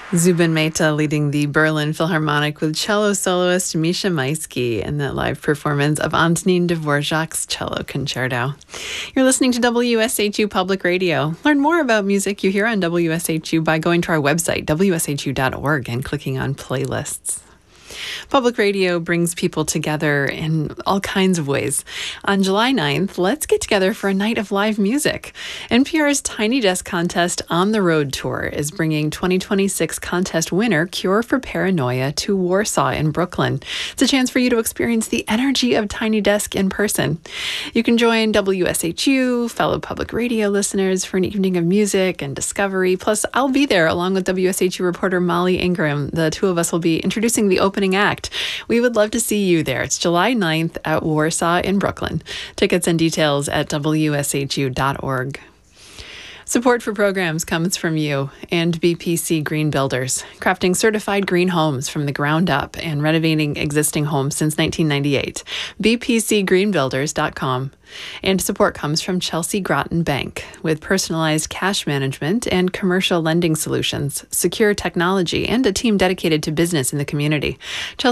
Zubin Mehta leading the Berlin Philharmonic with cello soloist Misha Maisky in that live performance of Antonin Dvorak's Cello Concerto. You're listening to WSHU Public Radio. Learn more about music you hear on WSHU by going to our website, wshu.org, and clicking on playlists. Public radio brings people together in all kinds of ways. On July 9th, let's get together for a night of live music. NPR's Tiny Desk Contest On the Road Tour is bringing 2026 contest winner Cure for Paranoia to Warsaw in Brooklyn. It's a chance for you to experience the energy of Tiny Desk in person. You can join WSHU, fellow public radio listeners, for an evening of music and discovery. Plus, I'll be there along with WSHU reporter Molly Ingram. The two of us will be introducing the opening act. We would love to see you there. It's July 9th at Warsaw in Brooklyn. Tickets and details at wshu.org. Support for programs comes from you and BPC Green Builders, crafting certified green homes from the ground up and renovating existing homes since 1998. bpcgreenbuilders.com. And support comes from Chelsea Groton Bank, with personalized cash management and commercial lending solutions, secure technology, and a team dedicated to business in the community.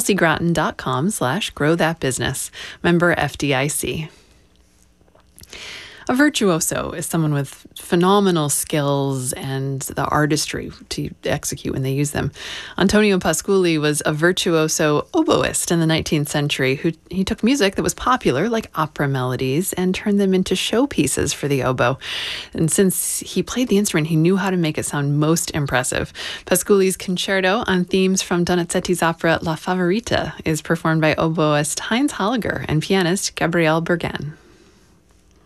chelseagroughton.com/growthatbusiness. Member FDIC. A virtuoso is someone with phenomenal skills and the artistry to execute when they use them. Antonio Pasculi was a virtuoso oboist in the 19th century. He took music that was popular, like opera melodies, and turned them into showpieces for the oboe. And since he played the instrument, he knew how to make it sound most impressive. Pasculi's concerto on themes from Donizetti's opera La Favorita is performed by oboist Heinz Holliger and pianist Gabrielle Bergen.